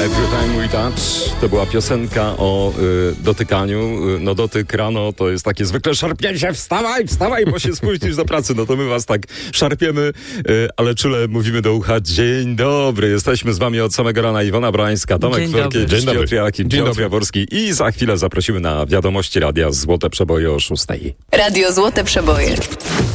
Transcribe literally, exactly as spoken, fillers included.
Every Time We Touch to była piosenka o y, dotykaniu. Y, no dotyk rano to jest takie zwykle szarpnięcie. Wstawaj, wstawaj, bo się spóźnisz do pracy. No to my was tak szarpiemy, y, ale czule mówimy do ucha. Dzień dobry, jesteśmy z wami od samego rana. Iwona Brańska, Tomek Dzień Florkiewicz, dobry. Dzień dobry. Jakim, Dzień Piotr dobry. Jaworski i za chwilę zaprosimy na wiadomości radia Złote Przeboje o szóstej. Radio Złote Przeboje.